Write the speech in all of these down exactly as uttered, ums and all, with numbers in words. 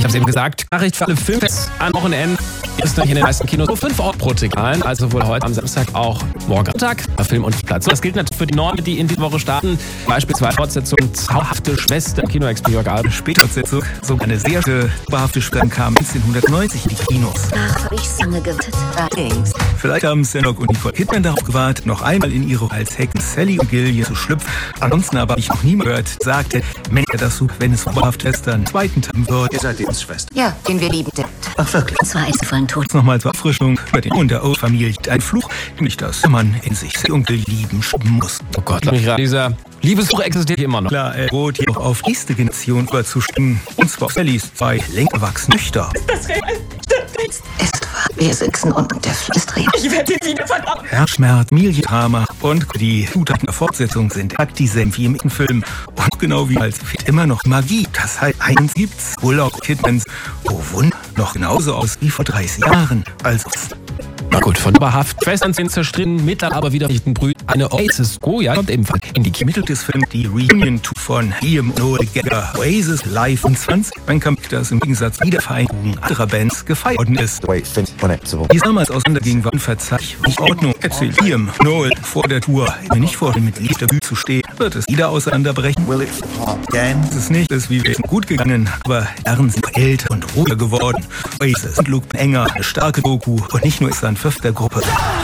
habe es eben gesagt, Nachricht für alle Filmfans am Wochenende ist in den meisten Kinos so fünf Euro pro Ticket. Also wohl heute am Samstag auch morgen Tag Film und Platz. Das gilt natürlich für die Normen, die in dieser Woche starten. Beispielsweise Fortsetzung Zauberhafte Schwester im Kino-Expo Jörg Albert. Später Fortsetzung, so eine sehr zauberhafte Schwester kam neunzehnhundertneunzig in die Kinos. Ach, hab ich lange gewartet. Allerdings. Vielleicht haben Stanlock und Nicole Kidman darauf gewartet, noch einmal in ihre als Hecken Sally und Gillian zu schlüpfen. Ansonsten aber habe ich noch niemand gehört, sagte, wenn er das so, wenn es zauberhafte Schwestern zweiten Teil wird. Ihr seid Lebensschwester. Ja, den wir lieben. Ach, wirklich? Und zwar ist er vollen Tod. Nochmal zur Auffrischung über den und der O-Familie ein Fluch, nämlich dass man in sich sehr Onkel lieben schieben muss. Oh Gott, dieser Liebesfluch existiert hier immer noch. Klar, er droht hier auch auf nächste Generation überzustimmen. Und zwar auf Sallys zwei längst erwachsene Töchter. Ist das real? Stimmt nichts. Ist wahr. Wir sitzen und der Fluss ist real. Ich werde ihn wieder verdammt. Herzschmerz, Familiendrama und die Zutaten der Fortsetzung sind exakt dieselben wie im Film. Und genau wie als fehlt immer noch Magie. Das heißt, eins gibt's. Bullock, Kidmans, oh Wunder, noch genauso aus wie vor dreißig Jahren. Also na gut, von überhaft Schwestern sind zerstritten, mittlerweile aber wieder nicht Brüder. Eine Oasis Goya kommt ebenfalls in die Mitte des Films die Reunion-Tour von Liam Noel Gallagher, Oasis Live und zwanzig. Ein Kampf, das im Gegensatz zu Wiedervereinigung anderer Bands gefeiert worden ist. Die damals auseinandergingen, waren verzeihlich nicht in Ordnung. Erzählt Liam Noel vor der Tour, mir nicht vor, mit Lied Debüt zu stehen, wird es wieder auseinanderbrechen. Will it pop again? Es ist nicht, es ist wie wir gut gegangen, aber Herren sind älter und ruhiger geworden. Oasis und Luke enger, eine starke Doku und nicht nur ist er ein Fünf der Gruppe.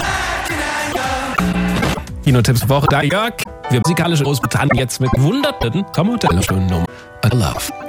Kino-Tipps Woche, da Jörg. Wir musikalische Großbritannien jetzt mit Wunderten. Tom Hotel, Stunde Nummer. I love.